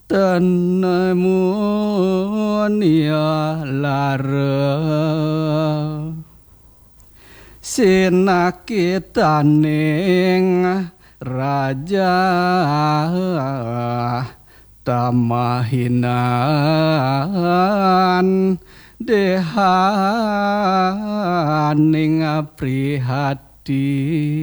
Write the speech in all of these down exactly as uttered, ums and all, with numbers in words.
tenemu nia lara sinakitaning raja tamahinan dehaning prihati.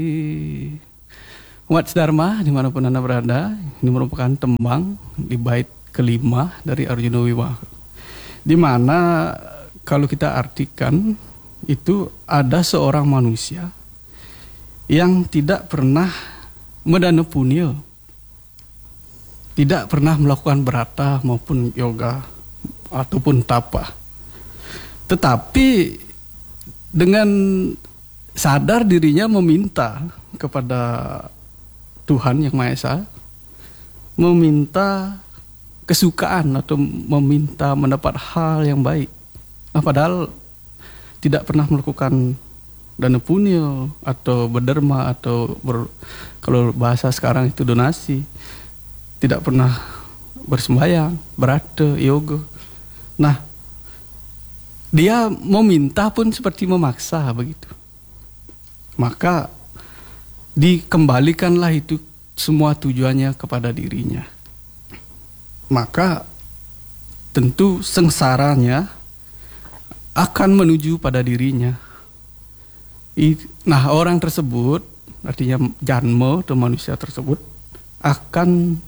Umat Dharma dimanapun Anda berada, ini merupakan tembang di bait kelima dari Arjuna Wiwaha, di mana kalau kita artikan itu ada seorang manusia yang tidak pernah mendana punya, tidak pernah melakukan berata maupun yoga ataupun tapa, tetapi dengan sadar dirinya meminta kepada Tuhan Yang Maha Esa, meminta kesukaan atau meminta mendapat hal yang baik. Nah, padahal tidak pernah melakukan dana punya atau berderma atau ber, kalau bahasa sekarang itu donasi, tidak pernah bersembahyang, berata, yoga. Nah, dia meminta pun seperti memaksa begitu. Maka dikembalikanlah itu semua tujuannya kepada dirinya. Maka tentu sengsaranya akan menuju pada dirinya. Nah, orang tersebut, artinya janma atau manusia tersebut, akan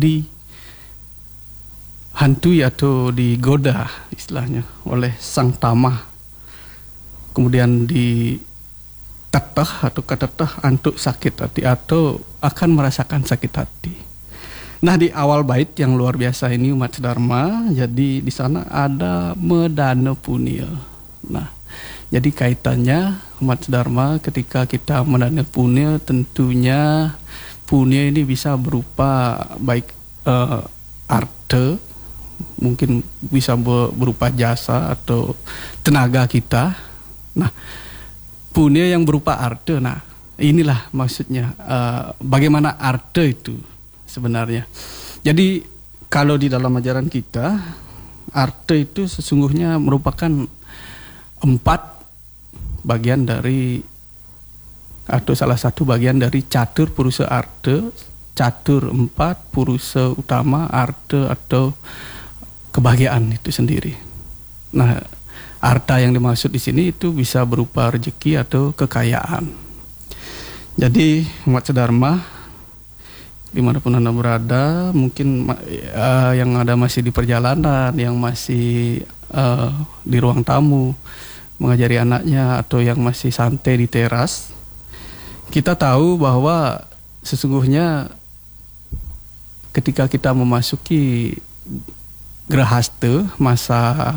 dihantui atau digoda istilahnya oleh sang tamah. Kemudian di tetah atau ketetah untuk sakit hati atau akan merasakan sakit hati. Nah, di awal bait yang luar biasa ini umat Dharma, jadi di sana ada medana punya. Nah, jadi kaitannya umat Dharma ketika kita medana punya, tentunya punya ini bisa berupa baik uh, arte, mungkin bisa berupa jasa atau tenaga kita. Nah, punya yang berupa arte. Nah, inilah maksudnya uh, bagaimana arte itu sebenarnya. Jadi kalau di dalam ajaran kita, arte itu sesungguhnya merupakan empat bagian dari atau salah satu bagian dari catur purusa arte. Catur empat, purusa utama arte atau kebahagiaan itu sendiri. Nah, harta yang dimaksud di sini itu bisa berupa rezeki atau kekayaan. Jadi umat Dharma dimanapun Anda berada, mungkin uh, yang ada masih di perjalanan, yang masih uh, di ruang tamu mengajari anaknya, atau yang masih santai di teras, kita tahu bahwa sesungguhnya ketika kita memasuki grahasta, masa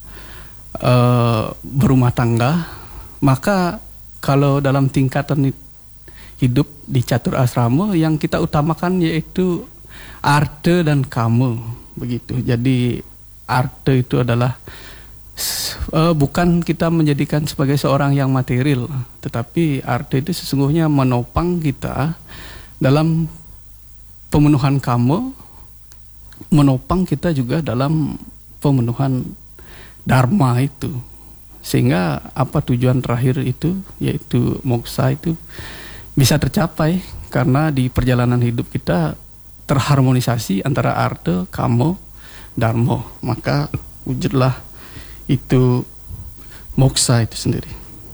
Uh, berumah tangga, maka kalau dalam tingkatan hidup di catur asrama yang kita utamakan yaitu arte dan kama begitu. Jadi arte itu adalah uh, bukan kita menjadikan sebagai seorang yang material, tetapi arte itu sesungguhnya menopang kita dalam pemenuhan kama, menopang kita juga dalam pemenuhan dharma itu, sehingga apa tujuan terakhir itu yaitu moksa itu bisa tercapai karena di perjalanan hidup kita terharmonisasi antara arte, kama, dharma, maka wujudlah itu moksa itu sendiri.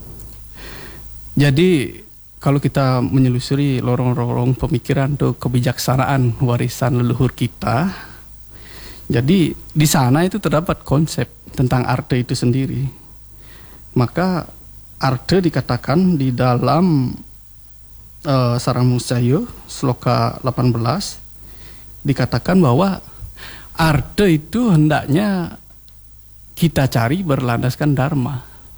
Jadi kalau kita menyelusuri lorong-lorong pemikiran atau kebijaksanaan warisan leluhur kita, jadi di sana itu terdapat konsep tentang arte itu sendiri. Maka arte dikatakan di dalam uh, Sarang Musaya sloka delapan belas dikatakan bahwa arte itu hendaknya kita cari berlandaskan dharma.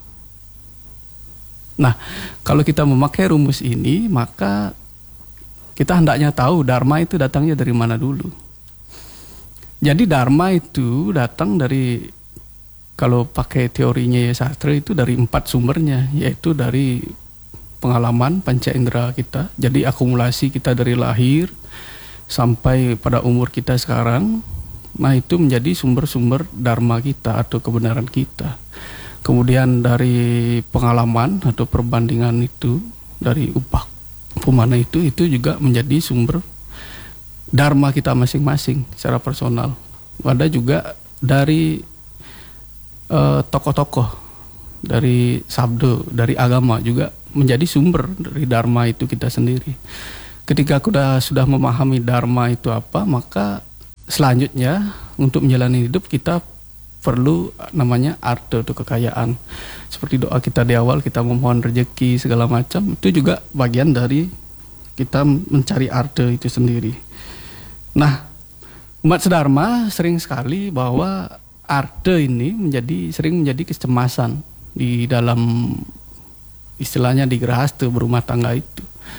Nah, kalau kita memakai rumus ini, maka kita hendaknya tahu dharma itu datangnya dari mana dulu. Jadi dharma itu datang dari, kalau pakai teorinya ya sastra, itu dari empat sumbernya, yaitu dari pengalaman panca indera kita. Jadi akumulasi kita dari lahir sampai pada umur kita sekarang, Nah itu menjadi sumber-sumber dharma kita atau kebenaran kita. Kemudian dari pengalaman atau perbandingan itu, dari upah pemana itu, itu juga menjadi sumber dharma kita masing-masing secara personal. Ada juga dari uh, tokoh-tokoh, dari sabdo, dari agama juga menjadi sumber dari dharma itu kita sendiri. Ketika kita sudah memahami dharma itu apa, maka selanjutnya untuk menjalani hidup kita perlu namanya arta atau kekayaan. Seperti doa kita di awal, kita memohon rezeki segala macam, itu juga bagian dari kita mencari arta itu sendiri. Nah, umat sedharma sering sekali bahwa arta ini menjadi sering menjadi kecemasan di dalam istilahnya di grahasta berumah tangga itu.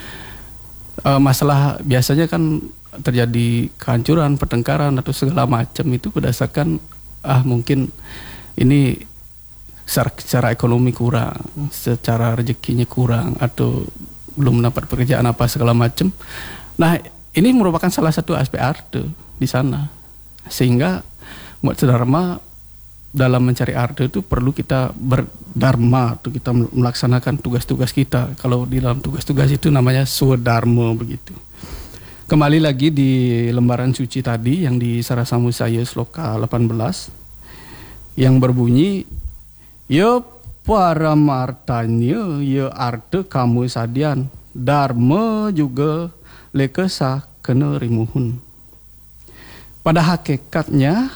E, masalah biasanya kan terjadi kehancuran, pertengkaran atau segala macam itu berdasarkan ah mungkin ini secara, secara ekonomi kurang, secara rezekinya kurang, atau belum mendapat pekerjaan apa segala macam. Nah ini merupakan salah satu aspek arta di sana, sehingga umat sedharma dalam mencari arta itu perlu kita berdharma atau kita melaksanakan tugas-tugas kita. Kalau di dalam tugas-tugas itu namanya swadharma begitu. Kembali lagi di lembaran suci tadi yang di Sarasamusaya sloka delapan belas yang berbunyi ya paramartanya ya arta kamu sadian dharma juga lekesa kena rimuhun. Pada hakikatnya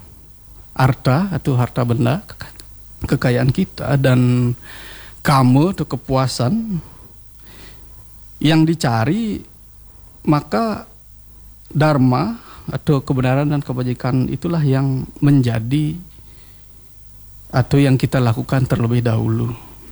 arta atau harta benda kekayaan kita dan kamu atau kepuasan yang dicari, maka dharma atau kebenaran dan kebajikan itulah yang menjadi atau yang kita lakukan terlebih dahulu.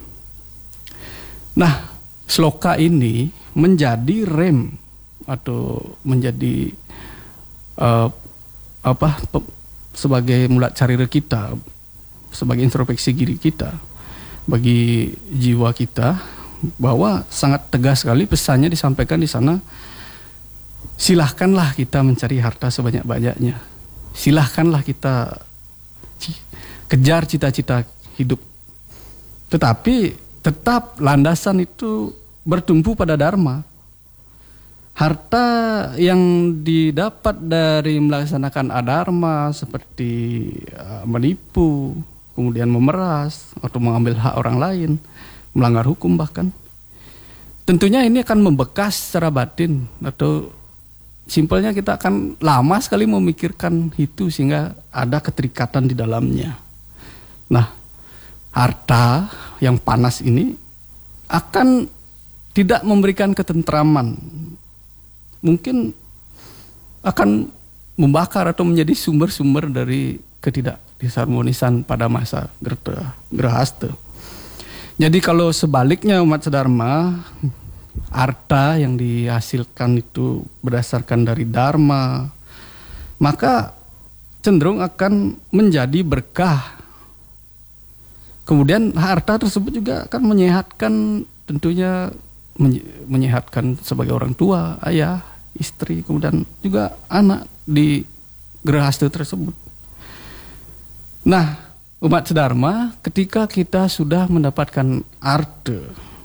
Nah, sloka ini menjadi rem atau menjadi uh, apa sebagai mulat carira kita, sebagai introspeksi diri kita bagi jiwa kita, bahwa sangat tegas sekali pesannya disampaikan di sana. Silahkanlah kita mencari harta sebanyak-banyaknya. Silahkanlah kita kejar cita-cita hidup. Tetapi tetap landasan itu bertumpu pada dharma. Harta yang didapat dari melaksanakan adharma seperti uh, menipu, kemudian memeras atau mengambil hak orang lain, melanggar hukum bahkan, tentunya ini akan membekas secara batin, atau simpelnya kita akan lama sekali memikirkan itu sehingga ada keterikatan di dalamnya. Nah, harta yang panas ini akan tidak memberikan ketentraman. Mungkin akan membakar atau menjadi sumber-sumber dari ketidakdisharmonisan pada masa grahasta. Jadi kalau sebaliknya umat sedharma, harta yang dihasilkan itu berdasarkan dari dharma, maka cenderung akan menjadi berkah. Kemudian harta tersebut juga akan menyehatkan, tentunya menyehatkan sebagai orang tua, ayah, istri, kemudian juga anak di grahasta tersebut. Nah, umat sedharma, ketika kita sudah mendapatkan arta,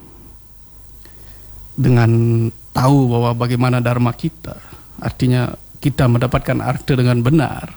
dengan tahu bahwa bagaimana dharma kita, artinya kita mendapatkan arta dengan benar,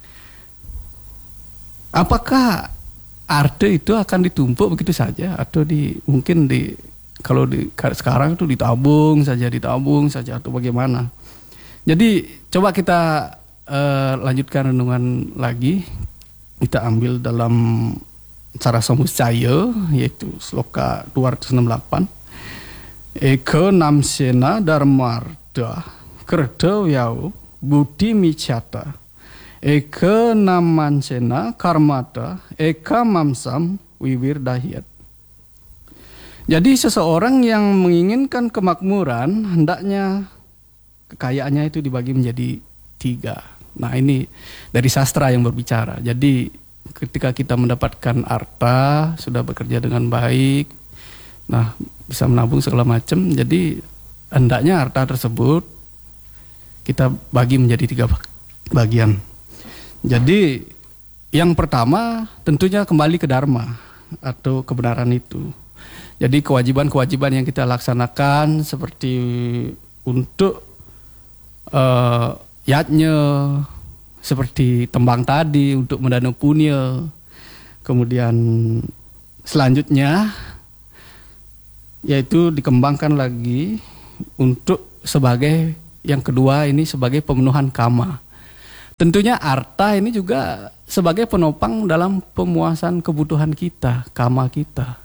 apakah arta itu akan ditumpuk begitu saja, atau di mungkin di kalau di sekarang itu ditabung saja, ditabung saja, atau bagaimana? Jadi coba kita uh, lanjutkan renungan lagi. Kita ambil dalam Sarasamusaya, yaitu sloka dua ratus enam puluh delapan. Eka namsena dharmarta kerta yau budi micata. Eka namansena karmata eka mamsam wiwirdahiyat. Jadi seseorang yang menginginkan kemakmuran, hendaknya kekayaannya itu dibagi menjadi tiga. Nah ini dari sastra yang berbicara. Jadi ketika kita mendapatkan harta, sudah bekerja dengan baik, nah bisa menabung segala macam, jadi hendaknya harta tersebut kita bagi menjadi tiga bagian. Jadi yang pertama tentunya kembali ke dharma atau kebenaran itu. Jadi kewajiban-kewajiban yang kita laksanakan seperti untuk uh, yatnya, seperti tembang tadi untuk mendana punya. Kemudian selanjutnya yaitu dikembangkan lagi untuk sebagai yang kedua ini sebagai pemenuhan kama. Tentunya arta ini juga sebagai penopang dalam pemuasan kebutuhan kita, kama kita.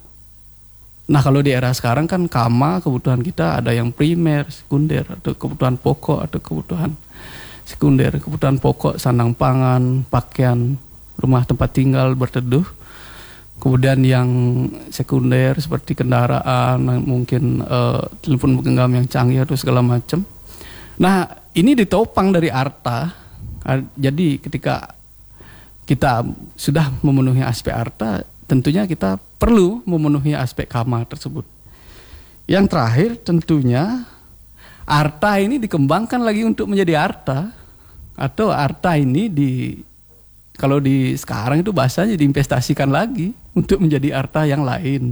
Nah kalau di era sekarang kan kama kebutuhan kita ada yang primer, sekunder, atau kebutuhan pokok atau kebutuhan sekunder. Kebutuhan pokok sandang pangan, pakaian, rumah tempat tinggal, berteduh. Kemudian yang sekunder seperti kendaraan, mungkin uh, telepon genggam yang canggih atau segala macam. Nah ini ditopang dari arta. Jadi ketika kita sudah memenuhi aspek arta, tentunya kita perlu memenuhi aspek kama tersebut. Yang terakhir tentunya arta ini dikembangkan lagi untuk menjadi arta, atau arta ini di kalau di sekarang itu bahasanya diinvestasikan lagi untuk menjadi arta yang lain.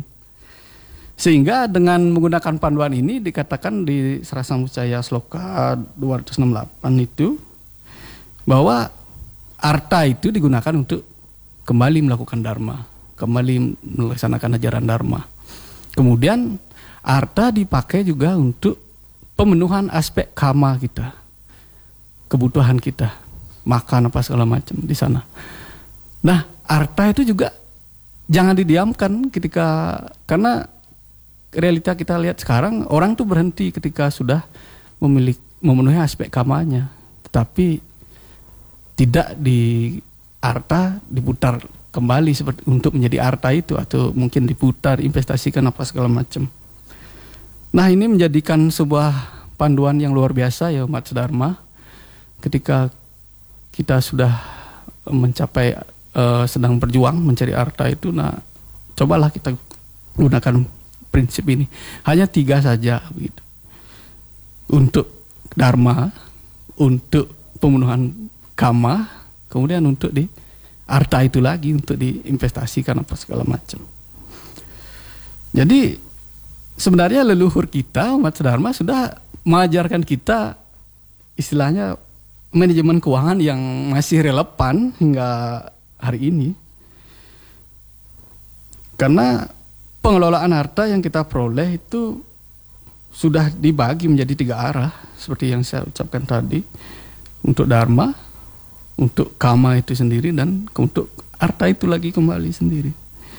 Sehingga dengan menggunakan panduan ini dikatakan di Sarasamudaya Sloka dua ratus enam puluh delapan itu bahwa arta itu digunakan untuk kembali melakukan dharma, kembali melaksanakan ajaran dharma. Kemudian arta dipakai juga untuk pemenuhan aspek kama kita, kebutuhan kita, makan apa segala macam di sana. Nah, arta itu juga jangan didiamkan ketika, karena realita kita lihat sekarang orang tuh berhenti ketika sudah memiliki memenuhi aspek kamanya, tetapi tidak di arta diputar kembali seperti untuk menjadi arta itu, atau mungkin diputar investasikan apa segala macam. Nah ini menjadikan sebuah panduan yang luar biasa ya umat sedharma. Ketika kita sudah mencapai uh, sedang berjuang mencari arta itu, nah cobalah kita gunakan prinsip ini. Hanya tiga saja begitu. Untuk dharma, untuk pemenuhan kama, kemudian untuk di arta itu lagi untuk diinvestasikan apa segala macam. Jadi sebenarnya leluhur kita umat sedharma sudah mengajarkan kita istilahnya manajemen keuangan yang masih relevan hingga hari ini. Karena pengelolaan harta yang kita peroleh itu sudah dibagi menjadi tiga arah seperti yang saya ucapkan tadi, untuk dharma, untuk kama itu sendiri, dan untuk arta itu lagi kembali sendiri.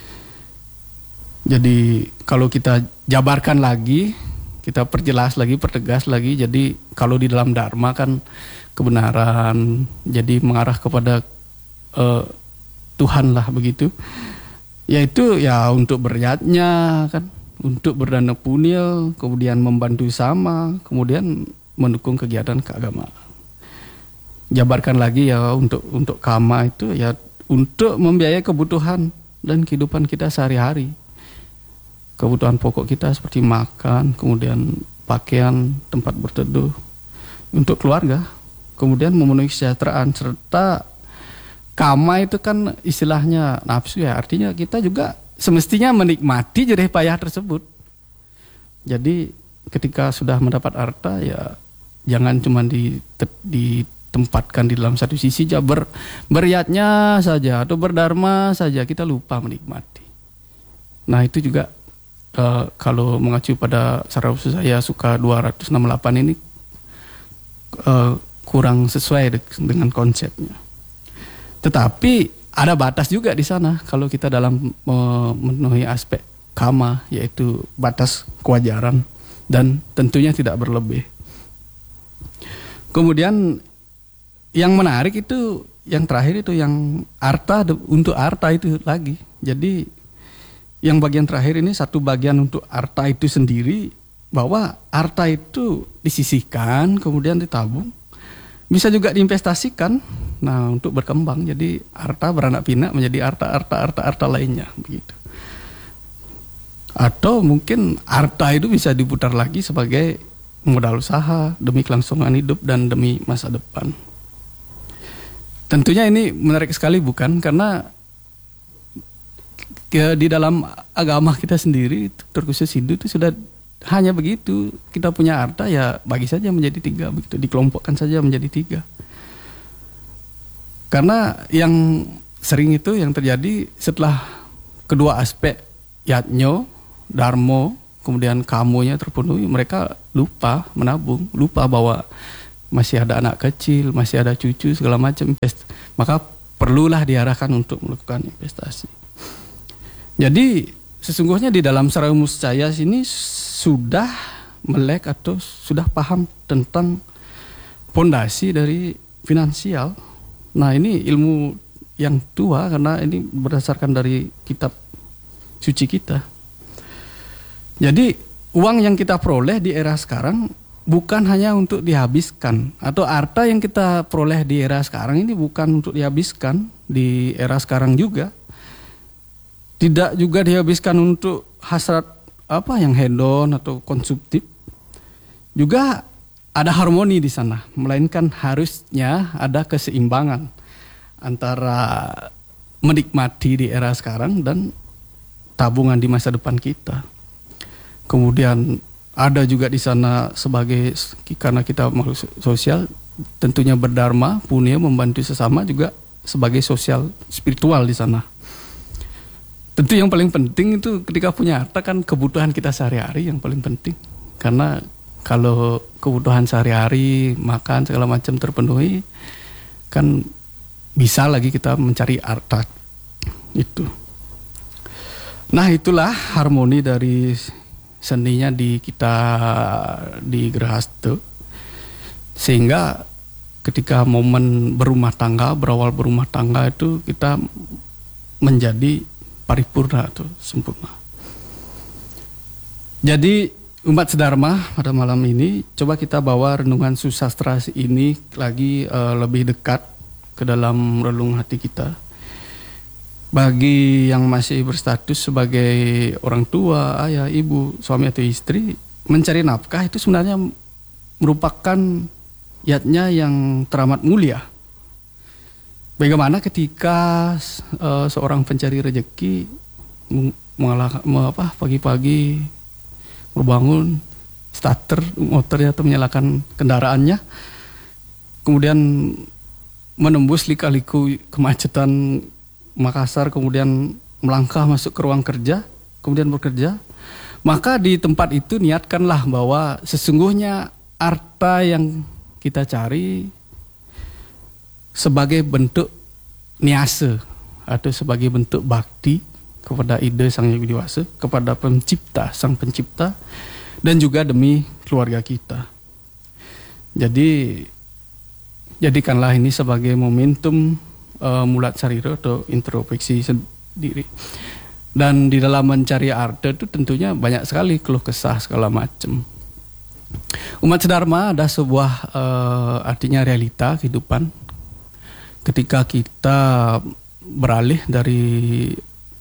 Jadi kalau kita jabarkan lagi, kita perjelas lagi, pertegas lagi. Jadi kalau di dalam dharma kan kebenaran, jadi mengarah kepada uh, Tuhan lah begitu. Yaitu ya untuk beryatnya kan, untuk berdana punya, kemudian membantu sama, kemudian mendukung kegiatan keagamaan. Jabarkan lagi ya untuk untuk kama itu ya untuk membiayai kebutuhan dan kehidupan kita sehari-hari. Kebutuhan pokok kita seperti makan, kemudian pakaian, tempat berteduh, untuk keluarga, kemudian memenuhi kesejahteraan. Serta kama itu kan istilahnya nafsu ya, artinya kita juga semestinya menikmati jerih payah tersebut. Jadi ketika sudah mendapat harta ya jangan cuma di, di tempatkan di dalam satu sisi aja, ber, beryatnya saja atau berdharma saja, kita lupa menikmati. Nah itu juga uh, kalau mengacu pada Sarasamudaya Suka dua ratus enam puluh delapan ini uh, kurang sesuai dengan konsepnya. Tetapi ada batas juga di sana kalau kita dalam memenuhi aspek kama, yaitu batas kewajaran dan tentunya tidak berlebih. Kemudian yang menarik itu yang terakhir itu yang arta, untuk arta itu lagi. Jadi yang bagian terakhir ini satu bagian untuk arta itu sendiri, bahwa arta itu disisihkan kemudian ditabung, bisa juga diinvestasikan nah untuk berkembang. Jadi arta beranak pinak menjadi arta arta arta arta lainnya begitu. Atau mungkin arta itu bisa diputar lagi sebagai modal usaha demi kelangsungan hidup dan demi masa depan. tentunya ini menarik sekali bukan? Karena ke, di dalam agama kita sendiri, terkhusus Hindu itu sudah hanya begitu. Kita punya harta ya bagi saja menjadi tiga, begitu dikelompokkan saja menjadi tiga. Karena yang sering itu yang terjadi setelah kedua aspek yatnyo, dharmo, kemudian kamonya terpenuhi, mereka lupa menabung, lupa bahwa masih ada anak kecil, masih ada cucu, segala macam. Maka perlulah diarahkan untuk melakukan investasi. Jadi sesungguhnya di dalam Sara Muscaya sini sudah melek atau sudah paham tentang fondasi dari finansial. Nah ini ilmu yang tua karena ini berdasarkan dari kitab suci kita. Jadi uang yang kita peroleh di era sekarang bukan hanya untuk dihabiskan, atau harta yang kita peroleh di era sekarang ini bukan untuk dihabiskan di era sekarang juga. Tidak juga dihabiskan untuk hasrat apa yang hedon atau konsumtif. Juga ada harmoni di sana, melainkan harusnya ada keseimbangan antara menikmati di era sekarang dan tabungan di masa depan kita. Kemudian ada juga di sana sebagai, karena kita makhluk sosial, tentunya berdharma, punya, membantu sesama juga sebagai sosial spiritual di sana. Tentu yang paling penting itu ketika punya harta kan kebutuhan kita sehari-hari yang paling penting. Karena kalau kebutuhan sehari-hari, makan segala macam terpenuhi, kan bisa lagi kita mencari harta itu. Nah itulah harmoni dari seninya di kita di Grahasta. Sehingga ketika momen berumah tangga, berawal berumah tangga itu kita menjadi paripurna atau sempurna. Jadi umat sedharma pada malam ini coba kita bawa renungan susastra ini lagi uh, lebih dekat ke dalam relung hati kita. Bagi yang masih berstatus sebagai orang tua, ayah, ibu, suami atau istri, mencari nafkah itu sebenarnya merupakan yatnya yang teramat mulia. Bagaimana ketika uh, seorang pencari rezeki mengalah, apa, pagi-pagi berbangun, starter motornya atau menyalakan kendaraannya, kemudian menembus lika-liku kemacetan Makassar, kemudian melangkah masuk ke ruang kerja, kemudian bekerja, maka di tempat itu niatkanlah bahwa sesungguhnya harta yang kita cari sebagai bentuk niasa atau sebagai bentuk bakti kepada ide Sang Hyang Widi Wasa, kepada pencipta, sang pencipta, dan juga demi keluarga kita. Jadi jadikanlah ini sebagai momentum uh, mulat sarira atau introspeksi sendiri. Dan di dalam mencari harta itu tentunya banyak sekali keluh kesah segala macam. Umat sedharma ada sebuah uh, artinya realita kehidupan. Ketika kita beralih dari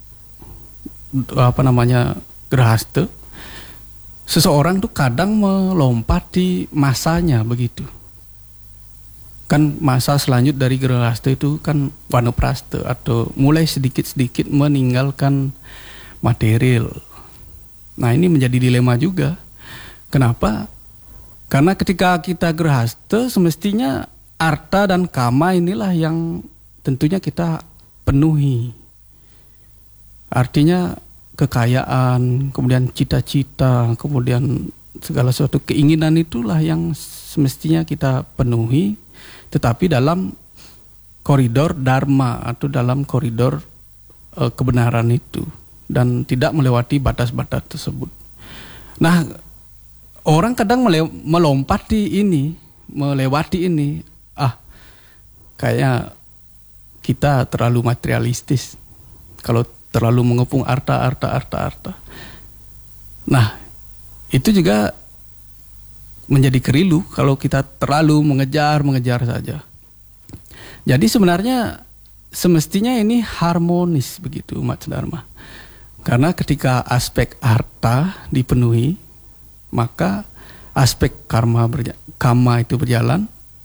apa namanya Grahasta, seseorang tuh kadang melompat di masanya begitu. Kan masa selanjut dari Grahasta itu kan Vanaprastha atau mulai sedikit-sedikit meninggalkan material. Nah ini menjadi dilema juga. Kenapa? Karena ketika kita Grahasta semestinya harta dan kama inilah yang tentunya kita penuhi. Artinya kekayaan, kemudian cita-cita, kemudian segala sesuatu keinginan itulah yang semestinya kita penuhi, tetapi dalam koridor dharma atau dalam koridor uh, kebenaran itu, dan tidak melewati batas-batas tersebut. Nah, orang kadang melompati ini, melewati ini. Ah, kayaknya kita terlalu materialistis kalau terlalu mengepung harta, harta, harta, harta. Nah, itu juga menjadi keliru kalau kita terlalu mengejar, mengejar saja. Jadi sebenarnya semestinya ini harmonis begitu umat sedharma. Karena ketika aspek harta dipenuhi, maka aspek karma berja- kama itu berjalan.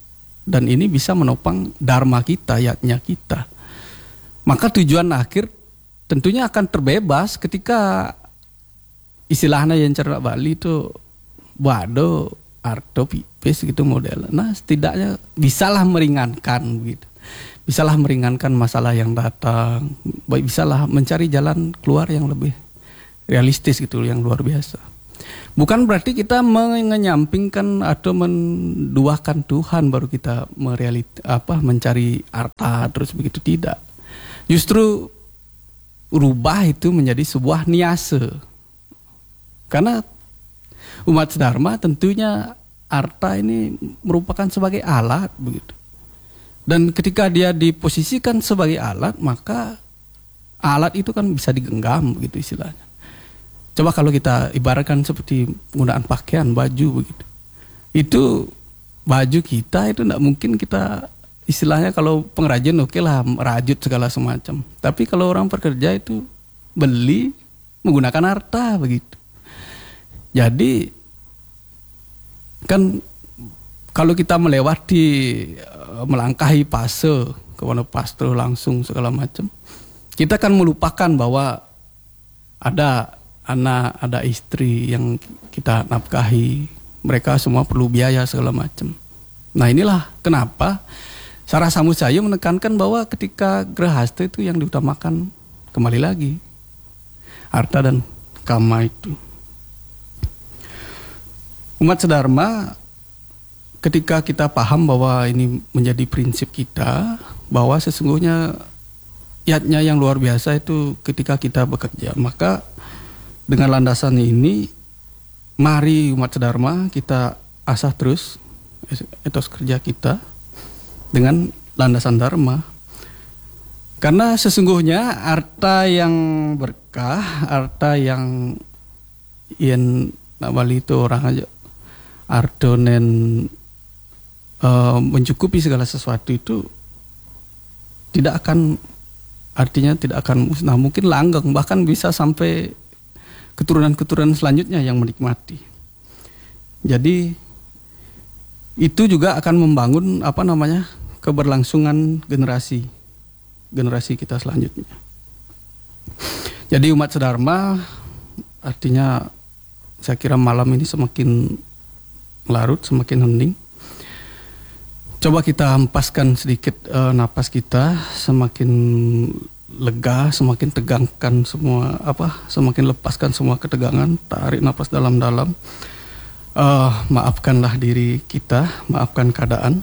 dan ini bisa menopang dharma kita, yatnya kita. Maka tujuan akhir tentunya akan terbebas ketika istilahnya yang cerdak Bali itu wado arto pipis gitu model. Nah setidaknya bisalah meringankan begitu, bisalah meringankan masalah yang datang, baik bisalah mencari jalan keluar yang lebih realistis gitu, yang luar biasa. Bukan berarti kita menyampingkan atau menduakan Tuhan baru kita merealit apa mencari arta terus begitu, tidak. Justru rubah itu menjadi sebuah niase. Karena umat Dharma tentunya arta ini merupakan sebagai alat begitu. Dan ketika dia diposisikan sebagai alat, maka alat itu kan bisa digenggam begitu istilahnya. Coba kalau kita ibaratkan seperti penggunaan pakaian, baju begitu. Itu baju kita itu tidak mungkin kita istilahnya kalau pengrajin oke lah merajut segala semacam. Tapi kalau orang pekerja itu beli menggunakan harta begitu. Jadi kan kalau kita melewati melangkahi fase kepada pastor langsung segala macam, kita kan melupakan bahwa ada anak, ada istri yang kita nafkahi, mereka semua perlu biaya segala macam. Nah inilah kenapa Sara Samusaya menekankan bahwa ketika grahasta itu yang diutamakan kembali lagi harta dan kama itu. Umat sedharma, ketika kita paham bahwa ini menjadi prinsip kita, bahwa sesungguhnya yatnya yang luar biasa itu ketika kita bekerja, maka dengan landasan ini, mari umat sedharma kita asah terus etos kerja kita dengan landasan dharma. Karena sesungguhnya harta yang berkah, harta yang yang Bali itu orang aja artonen uh, mencukupi segala sesuatu itu tidak akan, artinya tidak akan musnah, mungkin langgeng, bahkan bisa sampai keturunan-keturunan selanjutnya yang menikmati. Jadi itu juga akan membangun apa namanya keberlangsungan generasi generasi kita selanjutnya. Jadi umat sedharma, artinya saya kira malam ini semakin larut, semakin hening. Coba kita hempaskan sedikit uh, napas kita, semakin lega, semakin tegangkan semua apa, semakin lepaskan semua ketegangan, tarik napas dalam-dalam. Uh, maafkanlah diri kita, maafkan keadaan.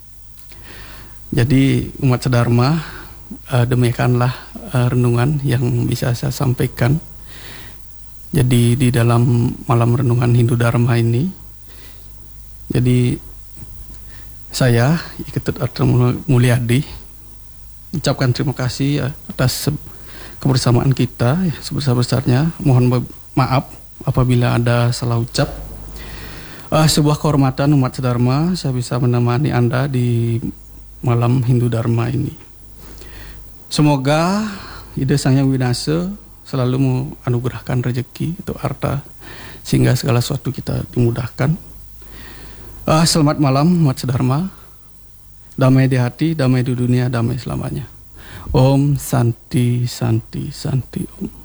Jadi umat sedharma, uh, demikianlah uh, renungan yang bisa saya sampaikan. Jadi di dalam malam renungan Hindu Dharma ini, jadi saya Iketut Arta Mulyadi ucapkan terima kasih atas kebersamaan kita ya, sebesar-besarnya. Mohon maaf apabila ada salah ucap. Uh, sebuah kehormatan umat sedharma saya bisa menemani Anda di malam Hindu Dharma ini. Semoga Ida Sang Hyang Winasa selalu menganugerahkan rezeki atau harta sehingga segala sesuatu kita dimudahkan. Uh, selamat malam umat sedharma. Damai di hati, damai di dunia, damai selamanya. Om Santi Santi Santi Om.